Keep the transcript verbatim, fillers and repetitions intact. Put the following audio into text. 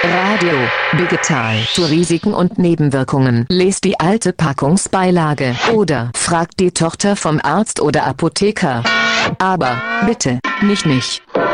Radio Digital zu Risiken und Nebenwirkungen. Lest die alte Packungsbeilage oder fragt die Tochter vom Arzt oder Apotheker. Aber bitte, nicht mich.